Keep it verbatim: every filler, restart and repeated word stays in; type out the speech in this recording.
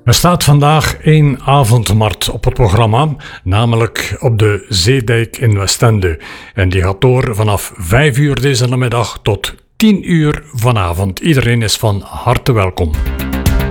Er staat vandaag één avondmarkt op het programma, namelijk op de Zeedijk in Westende. En die gaat door vanaf vijf uur deze namiddag tot tien uur vanavond. Iedereen is van harte welkom.